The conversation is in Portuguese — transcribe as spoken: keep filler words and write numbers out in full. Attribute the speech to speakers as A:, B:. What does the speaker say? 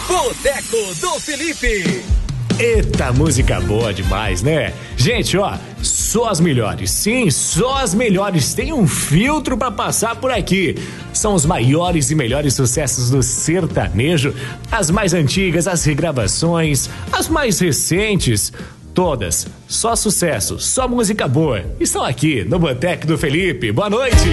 A: Boteco do Felipe.
B: Eita, música boa demais, né? Gente, ó, só as melhores, sim, só as melhores. Tem um filtro pra passar por aqui. São os maiores e melhores sucessos do sertanejo, as mais antigas, as regravações, as mais recentes, todas, só sucesso, só música boa. Estão aqui no Boteco do Felipe. Boa noite.